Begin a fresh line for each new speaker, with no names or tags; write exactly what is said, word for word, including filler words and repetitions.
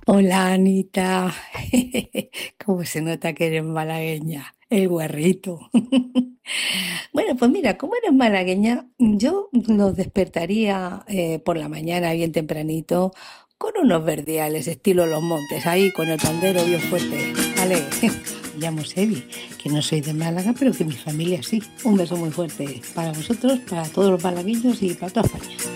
Hola Anita, ¿cómo se nota que eres malagueña? El guarrito. Bueno, pues mira, como eres malagueña, yo los despertaría eh, por la mañana bien tempranito con unos verdiales, estilo Los Montes, ahí con el pandero bien fuerte. Vale, me llamo Sebi, que no soy de Málaga, pero que mi familia sí. Un beso muy fuerte para vosotros, para todos los malagueños y para toda España.